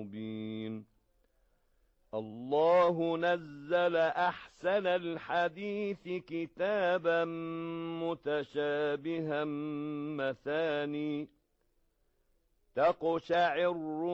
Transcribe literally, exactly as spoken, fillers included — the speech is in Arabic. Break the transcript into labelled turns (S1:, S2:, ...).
S1: مبين الله نزل أحسن الحديث كتابا متشابها مثاني تقشعر